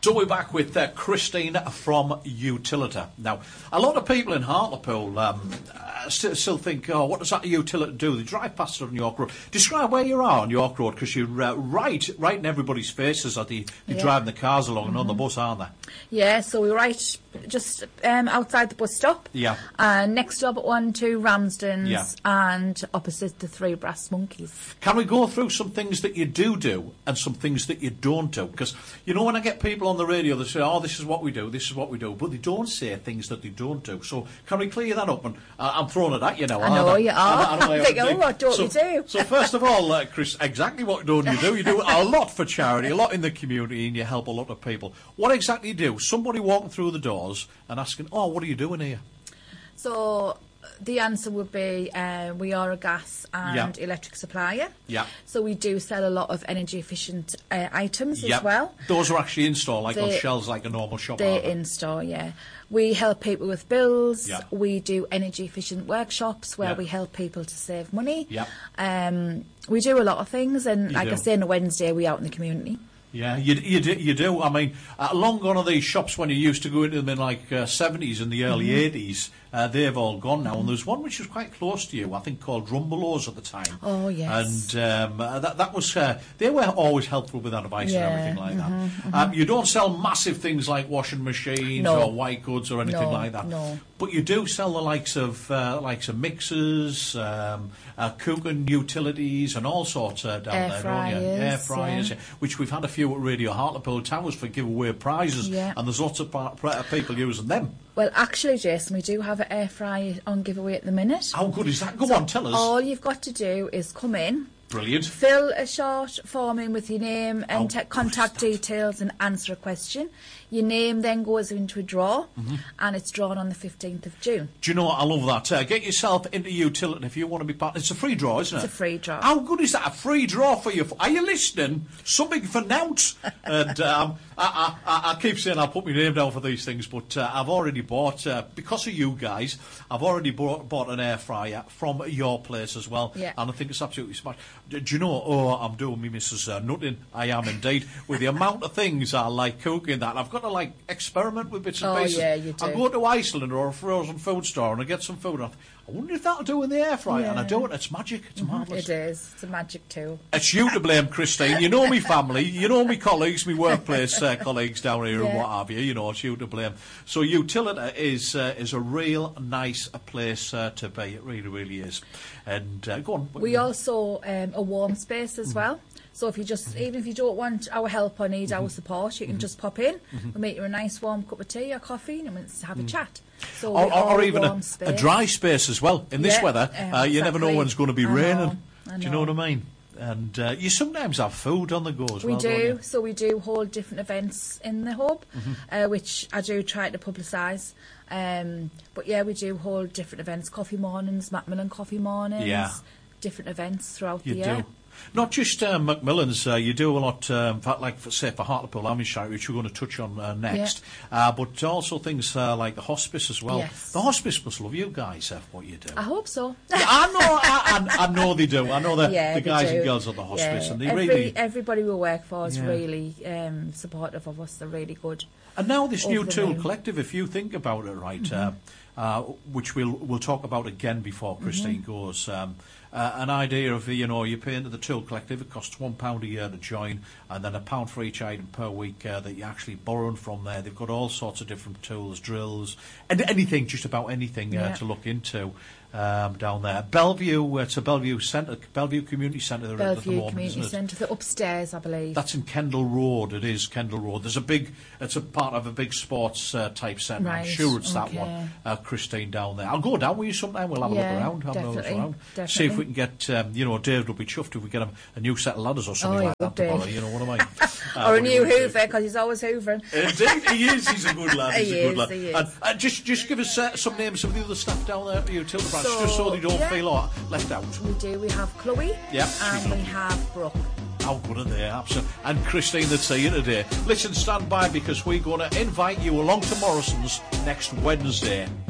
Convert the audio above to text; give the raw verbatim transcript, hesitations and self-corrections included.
So we're back with uh, Christine from Utilita. Now, a lot of people in Hartlepool um, uh, still, still think, oh, what does that Utilita do? They drive past it on York Road. Describe where you are on York Road, because you're uh, right right in everybody's faces as they, they're yeah. driving the cars along mm-hmm. and on the bus, aren't they? Yeah, so we're right just um, outside the bus stop. Yeah. And next stop at one, two Ramsden's, yeah. and opposite the Three Brass Monkeys. Can we go through some things that you do do and some things that you don't do? Because, you know, when I get people on the radio, they say, oh, this is what we do, this is what we do, but they don't say things that they don't do. So can we clear that up? And uh, I'm throwing it at you now. I know you are. I, I, I, I think, oh, what don't so, you do? So first of all, uh, Chris, exactly what don't you do? You do a lot for charity, a lot in the community, and you help a lot of people. What exactly do you do? Somebody walking through the doors and asking, oh, what are you doing here? So the answer would be uh, we are a gas and yeah. electric supplier. Yeah. So we do sell a lot of energy efficient uh, items yep. as well. Those are actually in store, like they, on shelves, like a normal shop. They're in store, yeah. We help people with bills. Yeah. We do energy efficient workshops where yeah. we help people to save money. Yeah. Um, we do a lot of things, and you like do. I say, on a Wednesday we're out in the community. Yeah, you, you, do, you do. I mean, uh, long gone are these shops when you used to go into them in like uh, seventies and the early mm-hmm. eighties. Uh, they've all gone now. And there's one which was quite close to you, I think, called Rumbelows at the time. Oh, yes. And um, uh, that, that was, uh, they were always helpful with advice yeah. and everything like mm-hmm, that. Mm-hmm. Um, you don't sell massive things like washing machines no. or white goods or anything no, like that. No. But you do sell the likes of uh, likes of mixers, um, uh, cooking utilities, and all sorts uh, down Air there, fryers, don't you? Air fryers, yeah. which we've had a few at Radio Hartlepool Towers for giveaway prizes, yeah. and there's lots of pa- pa- people using them. Well, actually, Jason, we do have an air fryer on giveaway at the minute. How good is that? Go so on, tell us. All you've got to do is come in. Brilliant. Fill a short form in with your name and oh, te- contact details and answer a question. Your name then goes into a draw, mm-hmm. and it's drawn on the fifteenth of June. Do you know what? I love that. Uh, get yourself into Utilita if you want to be part. It's a free draw, isn't it? It's a free draw. How good is that? A free draw for you? Are you listening? Something for Nout. and um, I, I, I keep saying I'll put my name down for these things, but uh, I've already bought, uh, because of you guys, I've already bought, bought an air fryer from your place as well. Yeah. And I think it's absolutely smart. Do, do you know, oh, I'm doing me Missus Uh, Nutting. I am indeed. With the amount of things I like cooking that, I've got to like experiment with bits and oh, pieces. Yeah, you do. I go to Iceland or a frozen food store and I get some food and I think, I wonder if that'll do in the air fryer. Yeah. And I do it. It's magic. It's mm-hmm. marvellous. It is. It's a magic tool. It's you to blame, Christine. You know me family. You know me colleagues, me workplace uh, colleagues down here yeah. and what have you. You know, it's you to blame. So Utilita is uh, is a real nice place uh, to be. It really, really is. And uh, go on. We also um, a warm space as mm. well. So if you just, mm-hmm. even if you don't want our help or need mm-hmm. our support, you can mm-hmm. just pop in. Mm-hmm. We'll make you a nice warm cup of tea or coffee and we'll have mm. a chat. So or, or, or even a, space. a dry space as well. In this yeah, weather, um, uh, you exactly. never know when it's going to be I raining. Know, I know. Do you know what I mean? And uh, you sometimes have food on the go as we well. We do. Don't you? So we do hold different events in the hub, mm-hmm. uh, which I do try to publicise. Um, but yeah, we do hold different events. Coffee mornings, Macmillan coffee mornings. Yeah. Different events throughout you the year. Do. Not just uh, Macmillan's, uh, you do a lot, um, like for, say for Hartlepool Amish, which we're going to touch on uh, next, yeah. uh, but also things uh, like the hospice as well. Yes. The hospice must love you guys, uh, what you do. I hope so. I know, I, I, I know they do. I know the, yeah, the guys do. and girls at the hospice, yeah. and they Every, really. Everybody we work for is yeah. really um, supportive of us. They're really good. And now this new tool moon. collective, if you think about it, right, mm-hmm. uh, uh, which we'll we'll talk about again before Christine mm-hmm. goes. Um, Uh, an idea of, you know, you pay into the tool collective, it costs one pound a year to join, and then a pound for each item per week uh, that you're actually borrowing from there. They've got all sorts of different tools, drills, and anything, just about anything uh, yeah. to look into um, down there. Bellevue, uh, it's a Bellevue Centre, Bellevue Community Centre they're Bellevue at the moment, Community isn't it? Centre, they're upstairs, I believe. That's in Kendall Road, it is, Kendall Road. There's a big, it's a part of a big sports uh, type centre. Right, I'm sure it's okay. that one, uh, Christine, down there. I'll go down with you sometime, we'll have yeah, a look around, have a look around. Definitely. See if we can get, um, you know, David will be chuffed if we get him a new set of ladders or something oh, like that to borrow, you know what I mean? Uh, or a new Hoover, because he's always hoovering. Indeed, he is, he's a good lad, he's he a good is, lad. He is. And, uh, just, just give us uh, some names of the other staff down there at Utilita Branch, so, just so they don't yeah. feel uh, left out. We do, we have Chloe, yep, and we have Brooke. How good are they, absolutely. And Christine that's here today. Listen, stand by, because we're going to invite you along to Morrison's next Wednesday.